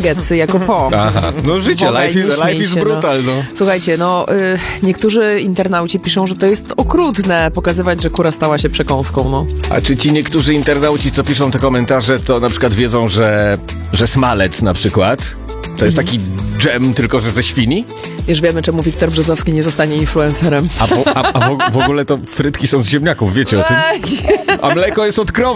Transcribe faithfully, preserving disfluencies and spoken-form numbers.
nuggetsy jako po. Aha, no życie, Wołaj, life, nie is, śmiej life is się, brutal, no. no. Słuchajcie, no y, niektórzy internauci piszą, że to jest okrutne pokazywać, że kura stała się przekąską, no. A czy ci niektórzy internauci, co piszą te komentarze, to na przykład wiedzą, że, że smalec na przykład to jest taki dżem, tylko że ze świni? Już wiemy, czemu Wiktor Brzozowski nie zostanie influencerem. A, po, a, a w, w ogóle to frytki są z ziemniaków, wiecie o tym? A mleko jest od krowy.